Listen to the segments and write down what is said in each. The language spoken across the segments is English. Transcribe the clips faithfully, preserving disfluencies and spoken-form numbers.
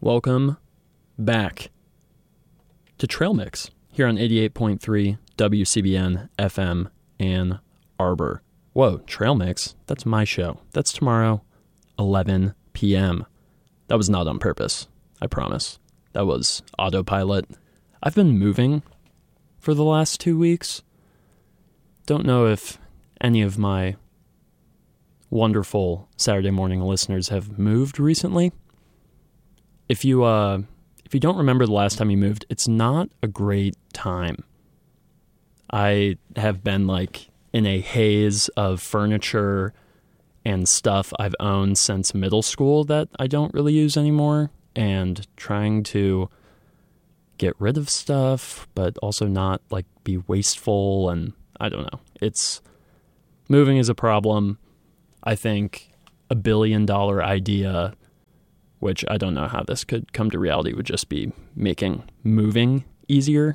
welcome back to Trail Mix here on eighty-eight point three W C B N F M Ann Arbor. Whoa, Trail Mix? That's my show. That's tomorrow, eleven p.m. That was not on purpose, I promise. That was autopilot. I've been moving for the last two weeks. Don't know if any of my wonderful Saturday morning listeners have moved recently. If you uh, if you don't remember the last time you moved, it's not a great time. I have been like in a haze of furniture and stuff I've owned since middle school that I don't really use anymore, and trying to get rid of stuff, but also not like be wasteful, and I don't know. It's moving is a problem. I think a billion dollar idea, which I don't know how this could come to reality, would just be making moving easier,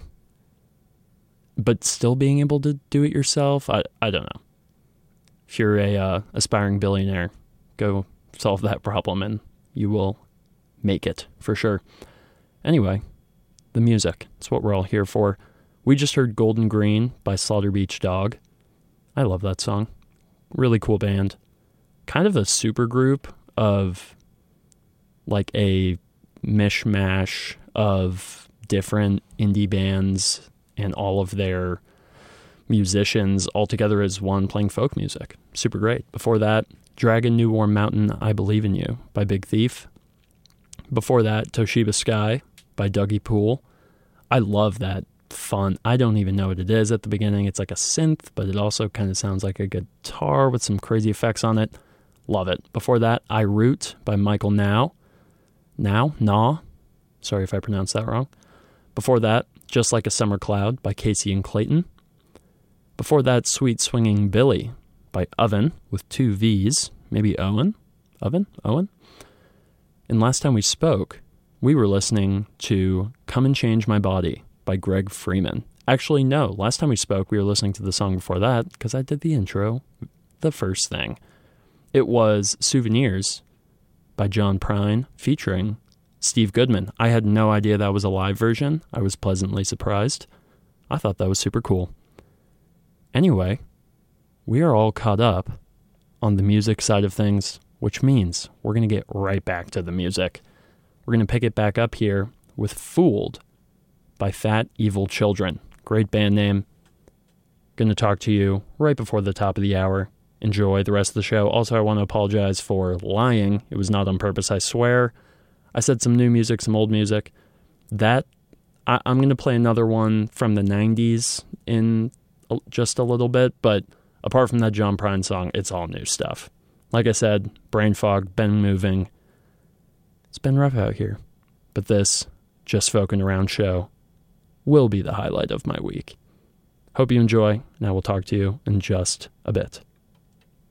but still being able to do it yourself. I, I don't know. If you're a uh, aspiring billionaire, go solve that problem and you will make it for sure. Anyway, the music. It's what we're all here for. We just heard Golden Green by Slaughter Beach Dog. I love that song. Really cool band. Kind of a super group of like a mishmash of different indie bands and all of their musicians all together as one playing folk music. Super great. Before that, Dragon New Warm Mountain, I Believe in You by Big Thief. Before that, Toshiba Sky by Dougie Poole. I love that fun. I don't even know what it is at the beginning. It's like a synth, but it also kind of sounds like a guitar with some crazy effects on it. Love it. Before that, I Root by Michael Now. Now? Nah. Sorry if I pronounced that wrong. Before that, Just Like a Summer Cloud by Casey and Clayton. Before that, Sweet Swinging Billy by Oven with two V's. Maybe Owen? Oven? Owen? And last time we spoke, we were listening to Come and Change My Body by Greg Freeman. Actually, no. Last time we spoke, we were listening to the song before that because I did the intro, the first thing. It was Souvenirs by John Prine featuring Steve Goodman. I had no idea that was a live version. I was pleasantly surprised. I thought that was super cool. Anyway, we are all caught up on the music side of things, which means we're going to get right back to the music. We're going to pick it back up here with Fooled by Fat Evil Children. Great band name. Going to talk to you right before the top of the hour. Enjoy the rest of the show. Also, I want to apologize for lying. It was not on purpose, I swear. I said some new music, some old music. That, I, I'm going to play another one from the nineties in just a little bit, but apart from that John Prine song, it's all new stuff. Like I said, brain fog, been moving. It's been rough out here. But this Just Folkin' Around show will be the highlight of my week. Hope you enjoy, and I will talk to you in just a bit.